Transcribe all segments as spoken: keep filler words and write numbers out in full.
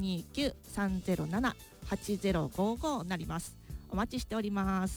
にきゅう さんゼロなな はちゼロごごになります。お待ちしております。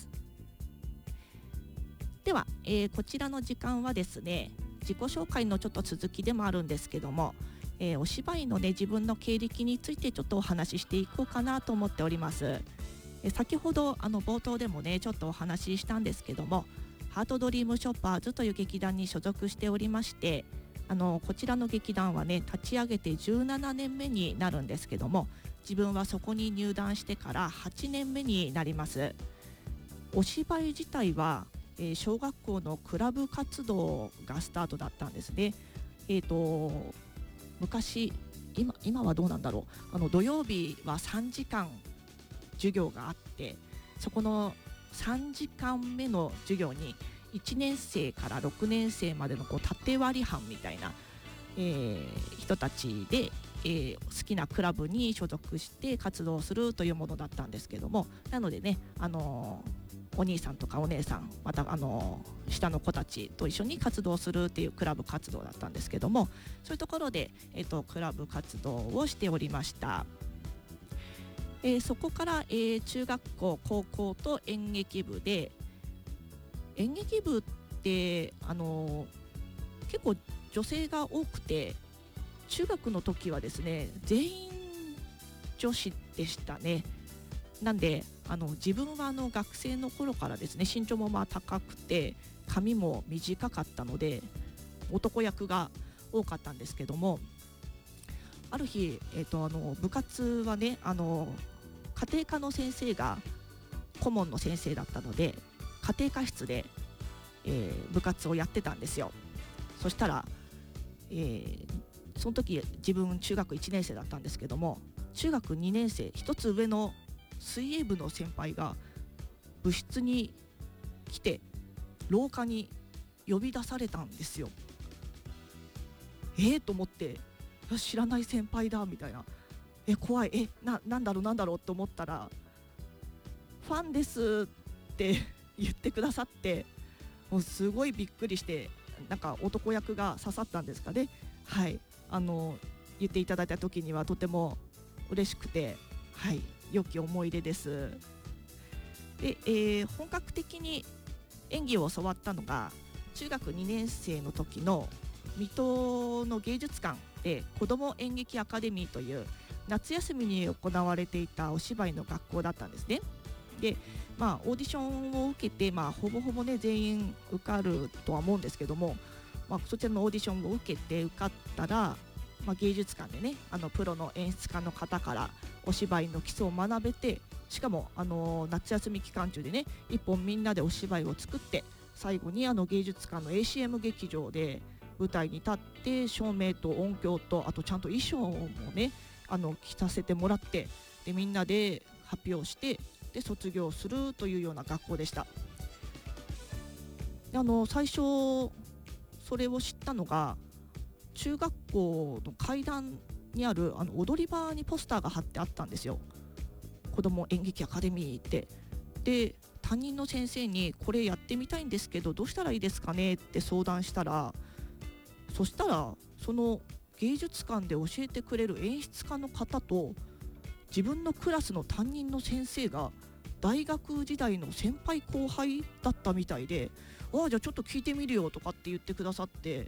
では、えー、こちらの時間はですね、自己紹介のちょっと続きでもあるんですけども、えー、お芝居のね自分の経歴についてちょっとお話ししていこうかなと思っております。えー、先ほどあの冒頭でもねちょっとお話ししたんですけども、ハートドリームショッパーズという劇団に所属しておりまして、あのこちらの劇団はね立ち上げてじゅうななねんめになるんですけども、自分はそこに入団してからはちねんめになります。お芝居自体は、えー、小学校のクラブ活動がスタートだったんですね。えーと昔 今, 今はどうなんだろう、あの土曜日はさんじかん授業があって、そこのさんじかんめの授業にいちねん生からろくねん生までのこう縦割り班みたいな、えー、人たちで、えー、好きなクラブに所属して活動するというものだったんですけども、なのでね、あのーお兄さんとかお姉さん、またあの下の子たちと一緒に活動するっていうクラブ活動だったんですけども、そういうところで、えー、とクラブ活動をしておりました。えー、そこから、えー、中学校高校と演劇部で、演劇部ってあの結構女性が多くて、中学の時はですね全員女子でしたね。なんであの自分はあの学生の頃からですね、身長もまあ高くて髪も短かったので男役が多かったんですけども、ある日、えー、とあの部活はね、あの家庭科の先生が顧問の先生だったので、家庭科室で、えー、部活をやってたんですよ。そしたら、えー、その時自分中学いちねん生だったんですけども、中学にねん生一つ上の水泳部の先輩が部室に来て廊下に呼び出されたんですよ。えー、と思って、知らない先輩だみたいな、え怖い、えななんだろうなんだろうと思ったら、ファンですって言ってくださって、もうすごいびっくりして、なんか男役が刺さったんですかね。はい、あの言っていただいた時にはとても嬉しくて、はい良き思い出です。で、えー、本格的に演技を教わったのが中学にねん生の時の水戸の芸術館で子ども演劇アカデミーという夏休みに行われていたお芝居の学校だったんですね。で、まあ、オーディションを受けて、まあ、ほぼほぼね全員受かるとは思うんですけども、まあ、そちらのオーディションを受けて受かったら、まあ、芸術館でね、あのプロの演出家の方からお芝居の基礎を学べて、しかもあの夏休み期間中でね一本みんなでお芝居を作って、最後にあの芸術館の エーシーエム 劇場で舞台に立って照明と音響と、あとちゃんと衣装もねあの着させてもらって、でみんなで発表してで卒業するというような学校でした。であの最初それを知ったのが、中学校の階段にあるあの踊り場にポスターが貼ってあったんですよ。子ども演劇アカデミーって。で担任の先生にこれやってみたいんですけどどうしたらいいですかねって相談したら、そしたらその芸術館で教えてくれる演出家の方と自分のクラスの担任の先生が大学時代の先輩後輩だったみたいで、ああじゃあちょっと聞いてみるよとかって言ってくださって、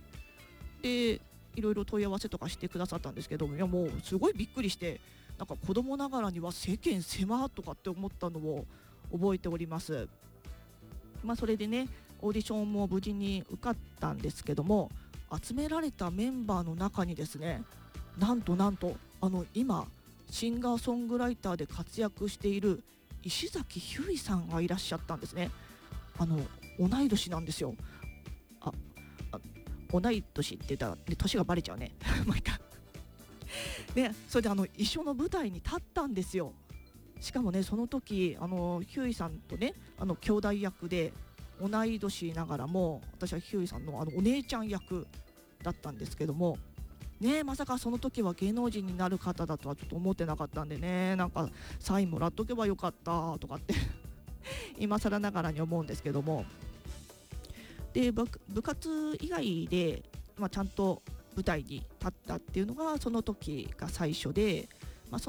でいろいろ問い合わせとかしてくださったんですけど、いやもうすごいびっくりして、なんか子供ながらには世間狭とかって思ったのを覚えております。まあそれでねオーディションも無事に受かったんですけども、集められたメンバーの中にですね、なんとなんとあの今シンガーソングライターで活躍している石崎ひゅーいさんがいらっしゃったんですね。あの同い年なんですよ。ああ同い年って言ったら、ね、年がバレちゃうねもういいかね、それであの一緒の舞台に立ったんですよ。しかもねその時あのひゅーいさんとねあの兄弟役で同い年ながらも、私はひゅーいさんのあのお姉ちゃん役だったんですけどもね、まさかその時は芸能人になる方だとはちょっと思ってなかったんでね、なんかサインもらっとけばよかったとかって今更ながらに思うんですけども、で 部, 部活以外で、まあ、ちゃんと舞台に立ったっていうのがその時が最初で、